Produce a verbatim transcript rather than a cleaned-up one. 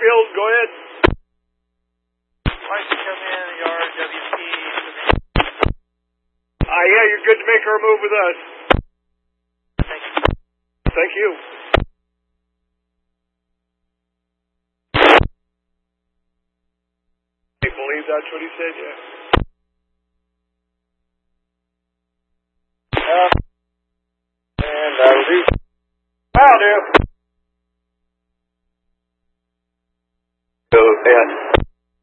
Springfield, go ahead. Why don't you come in your W P? Ah, uh, yeah, you're good to make our move with us. Thank you. Thank you. I believe that's what he said, yeah.